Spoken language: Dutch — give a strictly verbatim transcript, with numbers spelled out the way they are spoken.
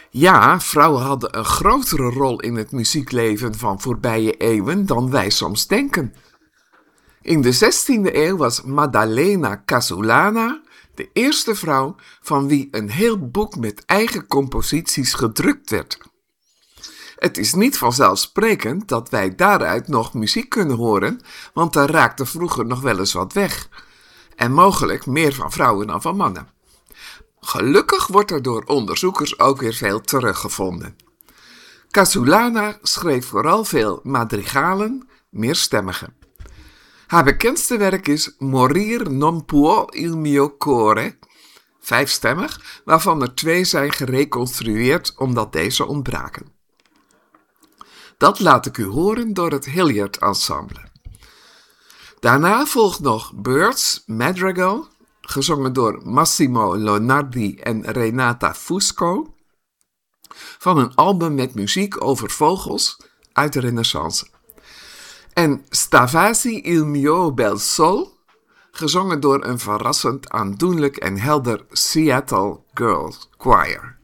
Ja, vrouwen hadden een grotere rol in het muziekleven van voorbije eeuwen dan wij soms denken. In de zestiende eeuw was Maddalena Casulana de eerste vrouw van wie een heel boek met eigen composities gedrukt werd. Het is niet vanzelfsprekend dat wij daaruit nog muziek kunnen horen, want daar raakte vroeger nog wel eens wat weg. En mogelijk meer van vrouwen dan van mannen. Gelukkig wordt er door onderzoekers ook weer veel teruggevonden. Casulana schreef vooral veel madrigalen, meerstemmige. Haar bekendste werk is Morir non può il mio core, vijfstemmig, waarvan er twee zijn gereconstrueerd omdat deze ontbraken. Dat laat ik u horen door het Hilliard Ensemble. Daarna volgt nog Birds Madrigal, gezongen door Massimo Lonardi en Renata Fusco, van een album met muziek over vogels uit de Renaissance. En Stavasi il mio bel sol, gezongen door een verrassend aandoenlijk en helder Seattle Girls Choir.